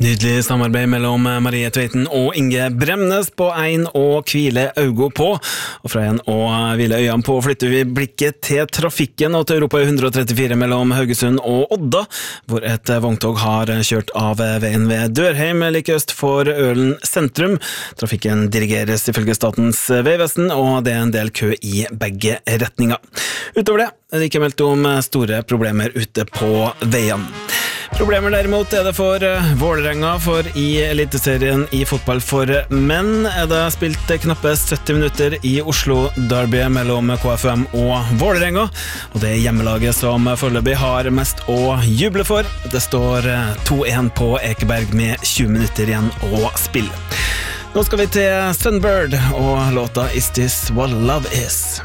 Nydelig samarbeid mellom Marie Tveiten og Inge Bremnes på en og hvile øyne på. Og fra en og hvile øynene på flytter vi blikket til trafikken og til Europa 134 mellom Haugesund og Odda, hvor et vogntog har kjørt av veien ved Dørheim, like øst for Ølen sentrum. Trafikken dirigeres ifølge Statens vegvesen, og det er en del kø i begge retninger. Utover det er det ikke meldt om store problemer ute på veien. Problemer derimot er det for Vålerenga, for i Eliteserien i fotball for menn er det spilt knappe 70 minutter i Oslo Derby mellom KFM og Vålerenga, og det er hjemmelaget som foreløpig har mest å juble for. Det står 2-1 på Ekeberg med 20 minutter igjen å spille. Nå skal vi til Sunbird og låta Is This What Love Is?